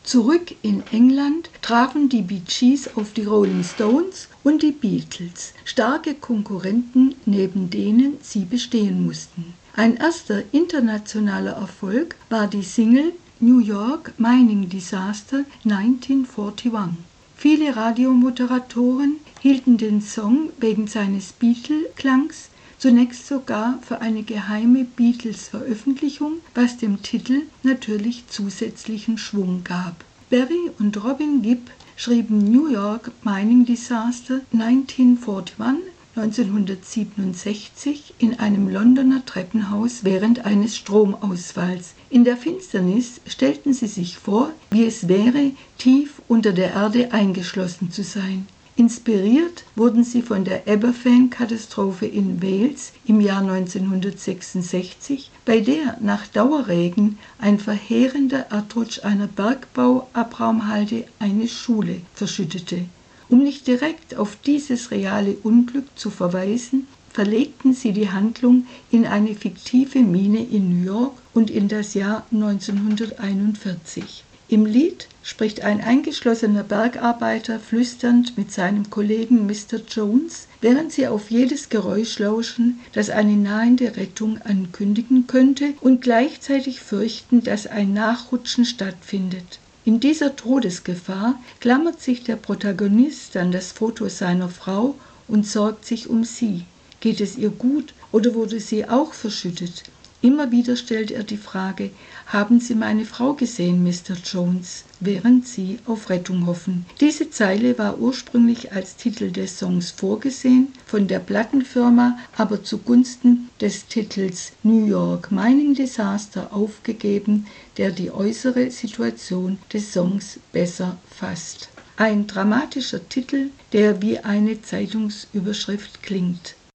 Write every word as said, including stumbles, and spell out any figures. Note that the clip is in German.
Zurück in England trafen die Bee Gees auf die Rolling Stones und die Beatles, starke Konkurrenten, neben denen sie bestehen mussten. Ein erster internationaler Erfolg war die Single New York Mining Disaster neunzehnhunderteinundvierzig. Viele Radiomoderatoren hielten den Song wegen seines Beatle-Klangs zunächst sogar für eine geheime Beatles-Veröffentlichung, was dem Titel natürlich zusätzlichen Schwung gab. Barry und Robin Gibb schrieben New York Mining Disaster neunzehnhundertsiebenundsechzig in einem Londoner Treppenhaus während eines Stromausfalls. In der Finsternis stellten sie sich vor, wie es wäre, tief unter der Erde eingeschlossen zu sein. Inspiriert wurden sie von der Aberfan-Katastrophe in Wales im Jahr neunzehnhundertsechsundsechzig, bei der nach Dauerregen ein verheerender Erdrutsch einer Bergbauabraumhalde eine Schule verschüttete. Um nicht direkt auf dieses reale Unglück zu verweisen, verlegten sie die Handlung in eine fiktive Mine in New York und in das Jahr neunzehnhunderteinundvierzig. Im Lied spricht ein eingeschlossener Bergarbeiter flüsternd mit seinem Kollegen Mister Jones, während sie auf jedes Geräusch lauschen, das eine nahende Rettung ankündigen könnte, und gleichzeitig fürchten, dass ein Nachrutschen stattfindet. In dieser Todesgefahr klammert sich der Protagonist an das Foto seiner Frau und sorgt sich um sie. Geht es ihr gut oder wurde sie auch verschüttet? Immer wieder stellt er die Frage: Haben Sie meine Frau gesehen, Mister Jones?, während sie auf Rettung hoffen. Diese Zeile war ursprünglich als Titel des Songs vorgesehen, von der Plattenfirma aber zugunsten des Titels New York Mining Disaster aufgegeben, der die äußere Situation des Songs besser fasst. Ein dramatischer Titel, der wie eine Zeitungsüberschrift klingt.